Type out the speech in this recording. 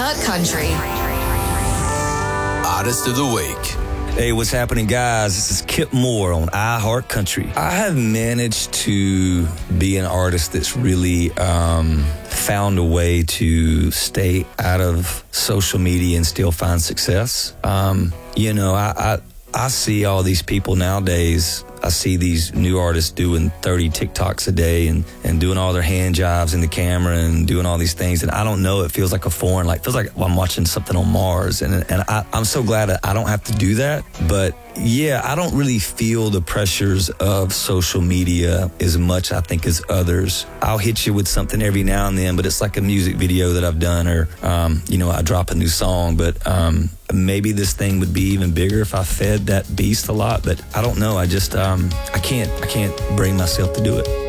iHeart Country. Artist of the Week. Hey, what's happening, guys? This is Kip Moore on iHeart Country. I have managed to be an artist that's really found a way to stay out of social media and still find success. I see all these people nowadays. I see these new artists doing 30 TikToks a day and doing all their hand jobs in the camera and doing all these things. And I don't know, it feels like a foreign, it feels like I'm watching something on Mars. And I'm so glad that I don't have to do that. But yeah, I don't really feel the pressures of social media as much, I think, as others. I'll hit you with something every now and then, but it's like a music video that I've done or, I drop a new song. But maybe this thing would be even bigger if I fed that beast a lot. But I don't know. I just, I can't bring myself to do it.